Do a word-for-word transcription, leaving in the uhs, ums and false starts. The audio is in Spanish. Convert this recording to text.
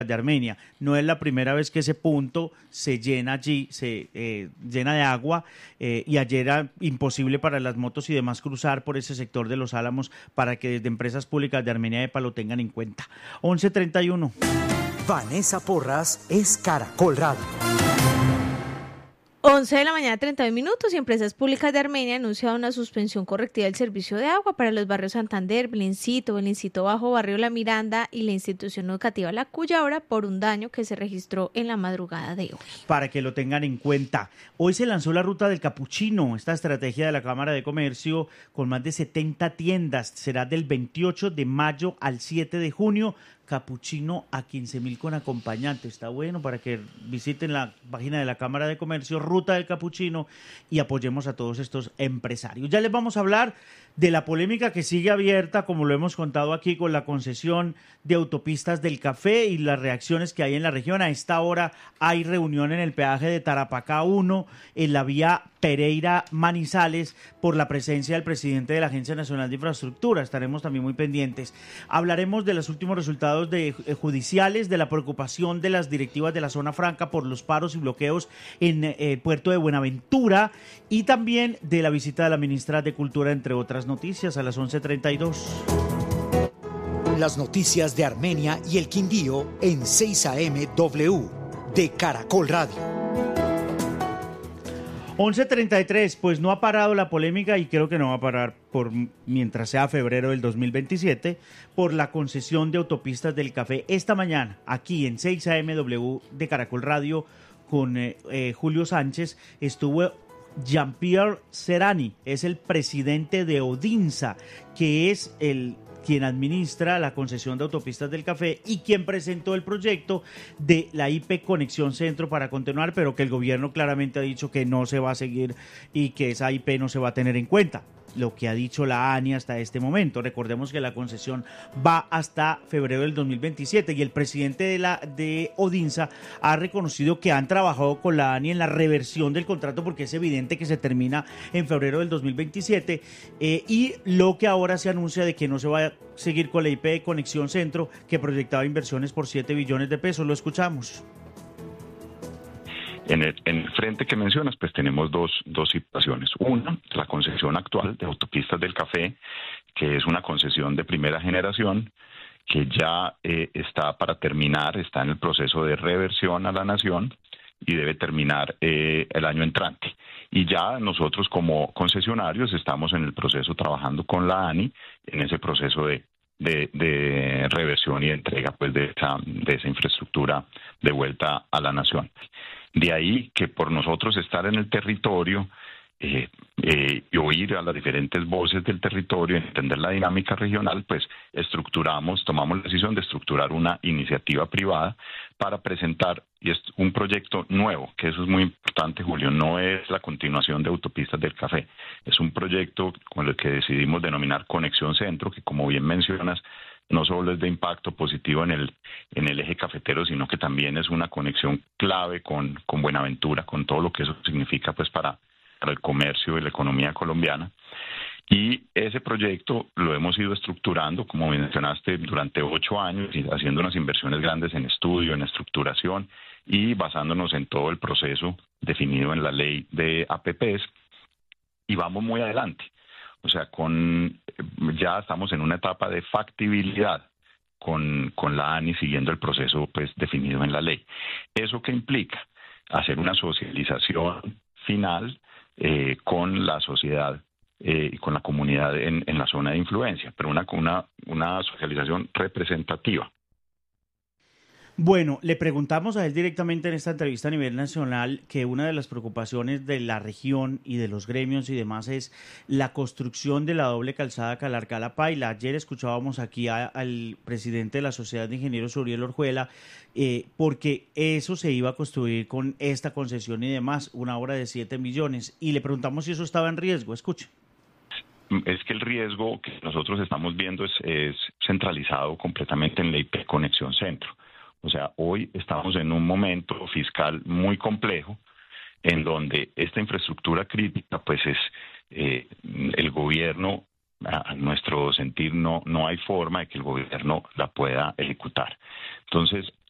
de Armenia. No es la primera vez que ese punto se llena allí, se eh, llena de agua eh, y ayer era imposible para las motos y demás cruzar por ese sector de Los Álamos para que desde Empresas Públicas de Armenia EPA lo tengan en cuenta. once treinta y uno. Vanessa Porras es Caracol Radio. once de la mañana, treinta y un minutos, y Empresas Públicas de Armenia ha anunciado una suspensión correctiva del servicio de agua para los barrios Santander, Belencito, Belencito Bajo, Barrio La Miranda y la institución educativa La Cuyabra por un daño que se registró en la madrugada de hoy. Para que lo tengan en cuenta. Hoy se lanzó la ruta del capuchino, esta estrategia de la Cámara de Comercio con más de setenta tiendas. Será del veintiocho de mayo al siete de junio. Capuchino a quince mil con acompañante. Está bueno para que visiten la página de la Cámara de Comercio, Ruta del Capuchino, y apoyemos a todos estos empresarios. Ya les vamos a hablar de la polémica que sigue abierta, como lo hemos contado aquí, con la concesión de autopistas del café y las reacciones que hay en la región. A esta hora hay reunión en el peaje de Tarapacá uno, en la vía Pereira Manizales, por la presencia del presidente de la Agencia Nacional de Infraestructura. Estaremos también muy pendientes. Hablaremos de los últimos resultados de eh, judiciales, de la preocupación de las directivas de la zona franca por los paros y bloqueos en eh, el puerto de Buenaventura, y también de la visita de la ministra de Cultura, entre otras noticias, a las once treinta y dos. Las noticias de Armenia y el Quindío en seis A M W de Caracol Radio. once treinta y tres, pues no ha parado la polémica y creo que no va a parar por mientras sea febrero del dos mil veintisiete por la concesión de autopistas del café. Esta mañana, aquí en seis A M W de Caracol Radio, con eh, eh, Julio Sánchez, estuvo Jean-Pierre Serrani, es el presidente de Odinsa, que es el quien administra la concesión de autopistas del café y quien presentó el proyecto de la I P Conexión Centro para continuar, pero que el gobierno claramente ha dicho que no se va a seguir y que esa I P no se va a tener en cuenta. Lo que ha dicho la ANI hasta este momento. Recordemos que la concesión va hasta febrero del dos mil veintisiete y el presidente de la de Odinsa ha reconocido que han trabajado con la ANI en la reversión del contrato, porque es evidente que se termina en febrero del dos mil veintisiete, eh, y lo que ahora se anuncia de que no se va a seguir con la I P de Conexión Centro, que proyectaba inversiones por siete billones de pesos. Lo escuchamos. En el, en el frente que mencionas, pues tenemos dos, dos situaciones. Una, la concesión actual de autopistas del café, que es una concesión de primera generación, que ya eh, está para terminar, está en el proceso de reversión a la nación y debe terminar eh, el año entrante. Y ya nosotros como concesionarios estamos en el proceso trabajando con la ANI en ese proceso de De, de reversión y entrega pues de esa, de esa infraestructura de vuelta a la nación. De ahí que por nosotros estar en el territorio eh, eh, y oír a las diferentes voces del territorio, entender la dinámica regional, pues estructuramos, tomamos la decisión de estructurar una iniciativa privada para presentar, y es un proyecto nuevo, que eso es muy importante, Julio, no es la continuación de autopistas del café, es un proyecto con el que decidimos denominar Conexión Centro, que como bien mencionas, no solo es de impacto positivo en el, en el eje cafetero, sino que también es una conexión clave con, con Buenaventura, con todo lo que eso significa pues para, para el comercio y la economía colombiana. Y ese proyecto lo hemos ido estructurando, como mencionaste, durante ocho años, y haciendo unas inversiones grandes en estudio, en estructuración, y basándonos en todo el proceso definido en la ley de A P Ps, y vamos muy adelante. O sea, con ya estamos en una etapa de factibilidad con, con la ANI siguiendo el proceso pues definido en la ley. ¿Eso qué implica? Hacer una socialización final eh, con la sociedad y eh, con la comunidad en, en la zona de influencia, pero una, una, una socialización representativa. Bueno, le preguntamos a él directamente en esta entrevista a nivel nacional que una de las preocupaciones de la región y de los gremios y demás es la construcción de la doble calzada Calarcá-La Paila. Ayer escuchábamos aquí a, al presidente de la Sociedad de Ingenieros, Uriel Orjuela, eh, porque eso se iba a construir con esta concesión y demás, una obra de siete millones. Y le preguntamos si eso estaba en riesgo. Escuche. Es que el riesgo que nosotros estamos viendo es, es centralizado completamente en la I P Conexión Centro. O sea, hoy estamos en un momento fiscal muy complejo en donde esta infraestructura crítica, pues es eh, el gobierno, a nuestro sentir, no, no hay forma de que el gobierno la pueda ejecutar. Entonces,